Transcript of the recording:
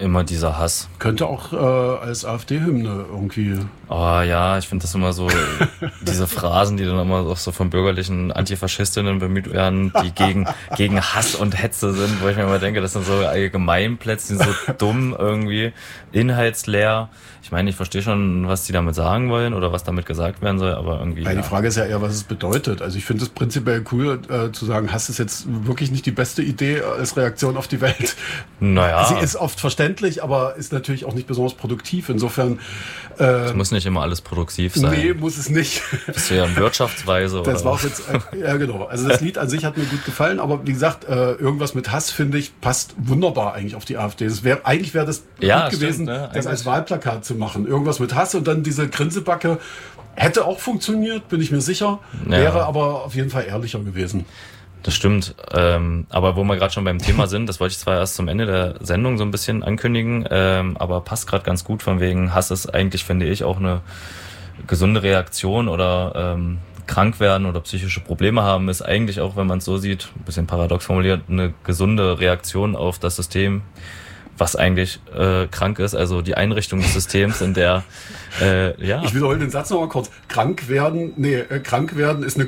immer dieser Hass. Könnte auch als AfD-Hymne irgendwie. Oh ja, ich finde das immer so, diese Phrasen, die dann immer auch so von bürgerlichen Antifaschistinnen bemüht werden, die gegen Hass und Hetze sind, wo ich mir immer denke, das sind so Allgemeinplätze, die sind so dumm irgendwie, inhaltsleer. Ich meine, ich verstehe schon, was die damit sagen wollen oder was damit gesagt werden soll, aber irgendwie... Die Frage ist ja eher, was es bedeutet. Also ich finde es prinzipiell cool, zu sagen, Hass ist jetzt wirklich nicht die beste Idee als Reaktion auf die Welt. Naja. Sie ist oft verständlich, aber ist natürlich auch nicht besonders produktiv. Insofern... es muss nicht immer alles produktiv sein. Nee, muss es nicht. Bist du ja in Wirtschaftsweise Das oder war auch jetzt... ja, genau. Also das Lied an sich hat mir gut gefallen, aber wie gesagt, irgendwas mit Hass, finde ich, passt wunderbar eigentlich auf die AfD. Eigentlich wäre das gut gewesen, ne? das als Wahlplakat zu machen. Irgendwas mit Hass und dann diese Grinsebacke hätte auch funktioniert, bin ich mir sicher. Ja. Wäre aber auf jeden Fall ehrlicher gewesen. Das stimmt. Aber wo wir gerade schon beim Thema sind, das wollte ich zwar erst zum Ende der Sendung so ein bisschen ankündigen, aber passt gerade ganz gut von wegen Hass ist eigentlich, finde ich, auch eine gesunde Reaktion oder krank werden oder psychische Probleme haben, ist eigentlich auch, wenn man es so sieht, ein bisschen paradox formuliert, eine gesunde Reaktion auf das System, was eigentlich krank ist, also die Einrichtung des Systems, in der Ich wiederhole den Satz nochmal kurz. Krank werden ist eine